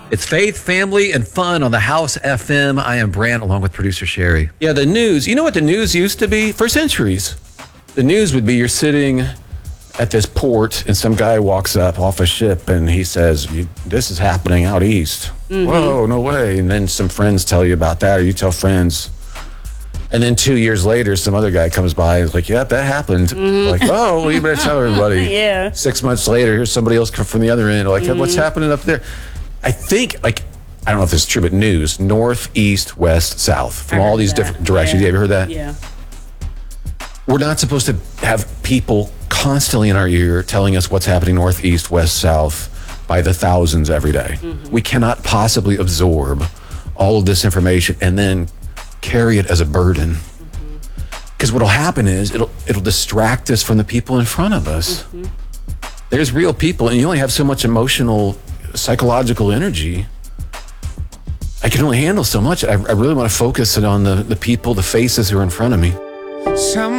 It's faith, family, and fun on the House FM. I am Brant, along with producer Sherry. Yeah, the news. You know what the news used to be? For centuries. The news would be you're sitting at this port and some guy walks up off a ship and he says, this is happening out east. Mm-hmm. Whoa, no way. And then some friends tell you about that, or you tell friends. And then 2 years later, some other guy comes by and is like, yep, that happened. Mm-hmm. Like, oh, well, you better tell everybody. Yeah. 6 months later, here's somebody else come from the other end. Like, what's happening up there? I think, I don't know if this is true, but news, north, east, west, south, from all these different directions. Yeah. You ever heard that? Yeah. We're not supposed to have people constantly in our ear telling us what's happening north, east, west, south by the thousands every day. Mm-hmm. We cannot possibly absorb all of this information and then carry it as a burden. Because what'll happen is it'll distract us from the people in front of us. Mm-hmm. There's real people, and you only have so much emotional, psychological energy. I can only handle so much. I really want to focus it on the people, the faces who are in front of me.